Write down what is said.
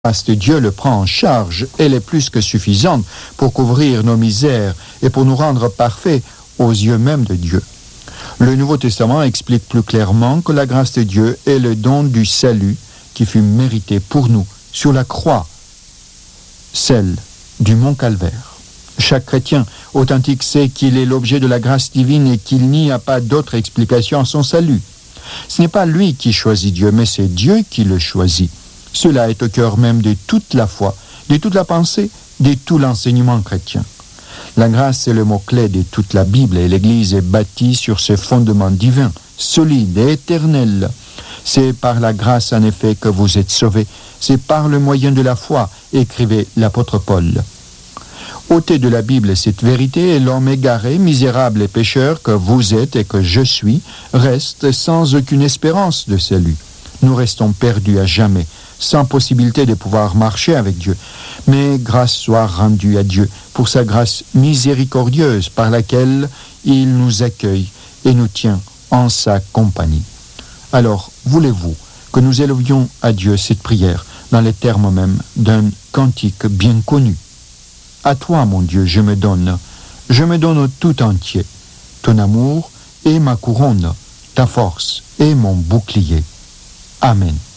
grâce de Dieu le prend en charge. Elle est plus que suffisante pour couvrir nos misères et pour nous rendre parfaits aux yeux même de Dieu. Le Nouveau Testament explique plus clairement que la grâce de Dieu est le don du salut qui fut mérité pour nous sur la croix, celle du Mont Calvaire. Chaque chrétien authentique sait qu'il est l'objet de la grâce divine et qu'il n'y a pas d'autre explication à son salut. Ce n'est pas lui qui choisit Dieu, mais c'est Dieu qui le choisit. Cela est au cœur même de toute la foi, de toute la pensée, de tout l'enseignement chrétien. La grâce est le mot-clé de toute la Bible et l'Église est bâtie sur ce fondement divin, solide et éternel. C'est par la grâce en effet que vous êtes sauvés. C'est par le moyen de la foi, écrivait l'apôtre Paul. Ôtez de la Bible cette vérité et l'homme égaré, misérable et pécheur que vous êtes et que je suis, reste sans aucune espérance de salut. Nous restons perdus à jamais, sans possibilité de pouvoir marcher avec Dieu. Mais grâce soit rendue à Dieu pour sa grâce miséricordieuse par laquelle il nous accueille et nous tient en sa compagnie. Alors, voulez-vous que nous élevions à Dieu cette prière dans les termes même d'un cantique bien connu? À toi, mon Dieu, je me donne tout entier. Ton amour est ma couronne, ta force est mon bouclier. Amen.